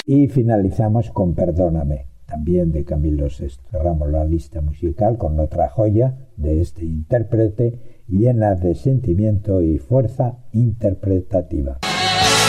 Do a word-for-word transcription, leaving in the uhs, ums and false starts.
Y finalizamos con Perdóname, también de Camilo Sesto. Cerramos la lista musical con otra joya de este intérprete llena de sentimiento y fuerza interpretativa.